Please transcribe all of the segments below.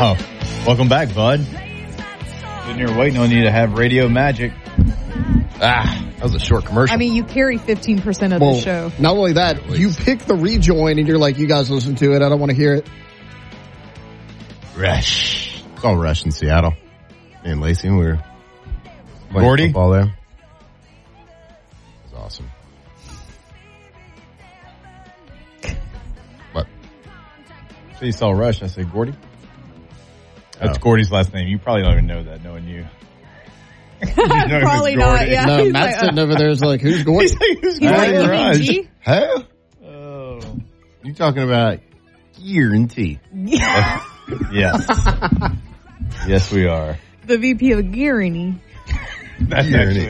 Oh, welcome back, bud. Sitting here waiting on you to have radio magic. That was a short commercial. I mean, you carry 15% of the show. Not only that, you pick the rejoin and you're like, you guys listen to it. I don't want to hear it. Rush. It's all Rush in Seattle. Me and Lacey, we were playing Gordy? football there. It was awesome. What? So you saw Rush. I said, Gordy? That's Gordy's last name. You probably don't even know that, knowing you. Probably not, yeah. No, He's Matt's like, sitting over there is like, who's Gordy? Who's He's like, you mean Rush? G? Huh? Oh. You talking about guarantee? Yes. Yes, we are. The VP of Guaranty. That's Guarantee.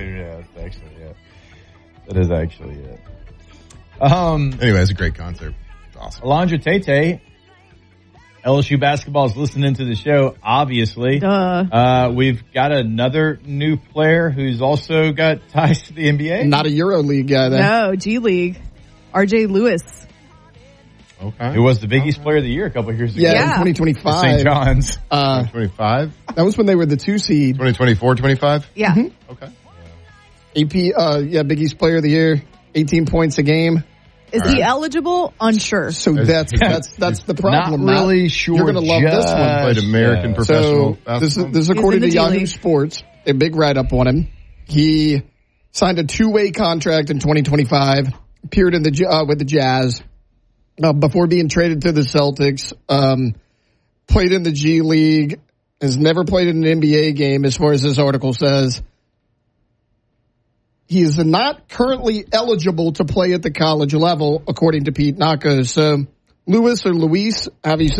That is actually it. Anyway, it's a great concert. It's awesome. Alondra Tate. LSU basketball is listening to the show, obviously. Duh. We've got another new player who's also got ties to the NBA. Not a EuroLeague guy, then. No, G League. RJ Lewis. Okay. Who was the Big East player of the year a couple of years ago. Yeah, Yeah. in 2025. St. John's. 2025? That was when they were the 2 seed. 2024, 25? Yeah. Okay. AP, Big East Player of the Year, 18 points a game. Is he eligible? Unsure. So that's the problem. Not really Matt. sure. You're going to love this one. Played American So professional this basketball. is according to in the G Yahoo League. Sports, a big write-up on him. He signed a 2-way contract in 2025, appeared in with the Jazz before being traded to the Celtics, played in the G League, has never played in an NBA game as far as this article says. He is not currently eligible to play at the college level, according to Pete Nakos. So Lewis or Luis, however you say